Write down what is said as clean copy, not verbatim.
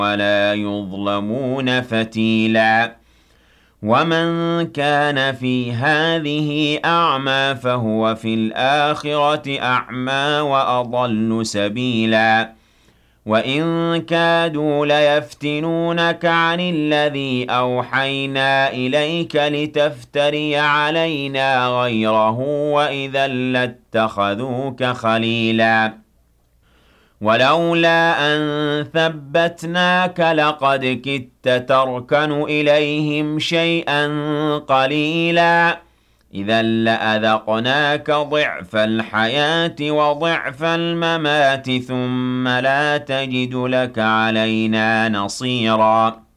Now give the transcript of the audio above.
ولا يظلمون فتيلا ومن كان في هذه أعمى فهو في الآخرة أعمى وأضل سبيلا وإن كادوا ليفتنونك عن الذي أوحينا إليك لتفتري علينا غيره وإذا لاتخذوك خليلا ولولا أن ثبتناك لقد كدت تركن إليهم شيئا قليلا إذا لأذقناك ضعف الحياة وضعف الممات ثم لا تجد لك علينا نصيرا